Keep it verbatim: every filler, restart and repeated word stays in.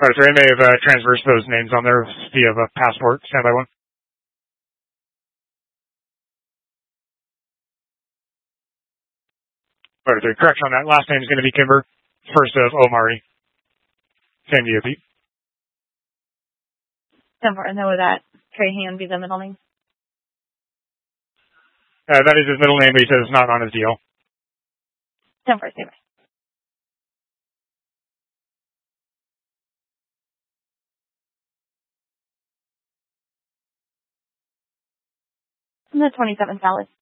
Alright, so they may have uh, transversed those names on there via the passport. Stand by one. Alright, the correction on that last name is going to be Kimber, first of Omari. Same to you, Pete. Kimber, and then would that Trahan be the middle name? Uh, that is his middle name, but he says it's not on his deal. Kimber, same. And the twenty-seventh valid.